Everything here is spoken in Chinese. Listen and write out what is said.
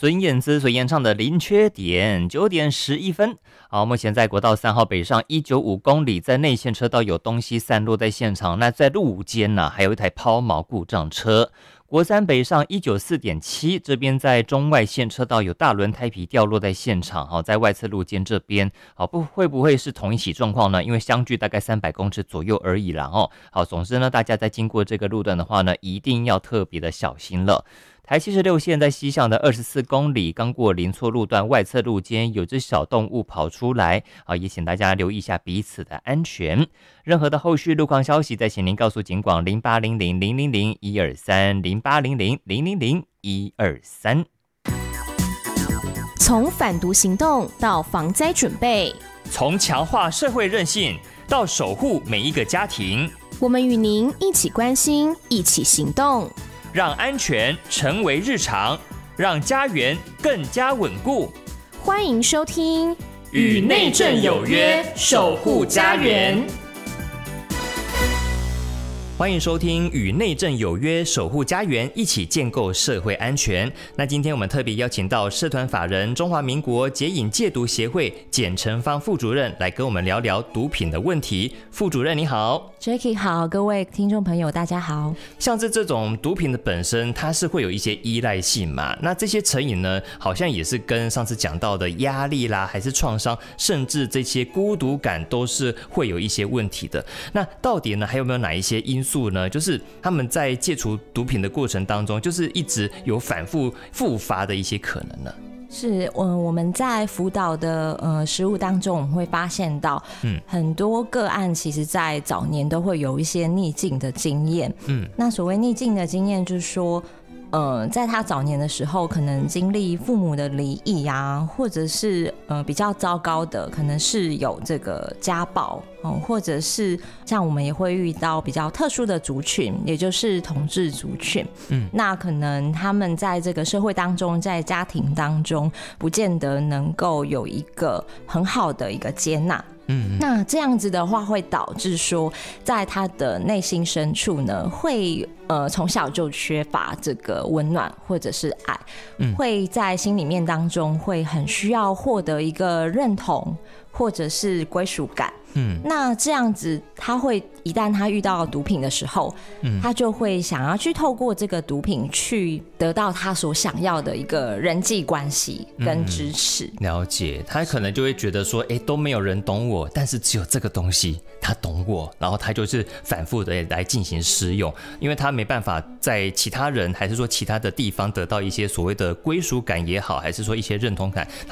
孙燕姿所演唱的《零缺点》，9点11分。好，目前在国道3号北上195公里，在内线车道有东西散落在现场。那在路肩呢，还有一台抛锚故障车。国3北上194.7，这边在中外线车道有大轮胎皮掉落在现场。好，在外侧路肩这边，好，会不会是同一起状况呢？因为相距大概300公尺左右而已啦。好，总之呢，大家在经过这个路段的话呢，一定要特别的小心了。台76线在西向的24公里，刚过林错路段外侧路肩，有只小动物跑出来，也请大家留意一下彼此的安全。任何的后续路况消息，再请您告诉警广0800-000-123，0800-000-123。 从反毒行动到防灾准备， 从强化社会韧性到守护每一个家庭， 我们与您一起关心，一起行动。 让安全成为日常，让家园更加稳固。 欢迎收听《 与内政有约，守护家园》。欢迎收听《与内政有约，守护家园》，一起建构社会安全。那今天我们特别邀请到社团法人中华民国解瘾戒毒协会简成芳副主任来跟我们聊聊毒品的问题。副主任你好。 Jackie 好，各位听众朋友大家好。 像是这种毒品的本身，它是会有一些依赖性嘛？那这些成瘾呢，好像也是跟上次讲到的压力啦，还是创伤，甚至这些孤独感，都是会有一些问题的。那到底呢，还有没有哪一些因素呢？就是他们在戒除毒品的过程当中，就是一直有反复复发的一些可能呢？ 是，我们在辅导的实务当中，我们会发现到，很多个案其实在早年都会有一些逆境的经验。那所谓逆境的经验，就是说，在他早年的时候，可能经历父母的离异啊，或者是比较糟糕的，可能是有这个家暴，或者是像我们也会遇到比较特殊的族群，也就是同志族群。那可能他们在这个社会当中，在家庭当中，不见得能够有一个很好的一个接纳。那这样子的话，会导致说，在他的内心深处呢，会从小就缺乏这个温暖或者是爱，会在心里面当中会很需要获得一个认同或者是归属感。那这样子，他会一旦他遇到毒品的时候，他就会想要去透过这个毒品去得到他所想要的一个人际关系跟支持。 了解，他可能就会觉得说，都没有人懂我，但是只有这个东西他懂我，然后他就是反复的来进行施用，因为他没办法在其他人还是说其他的地方得到一些所谓的归属感也好，还是说一些认同感，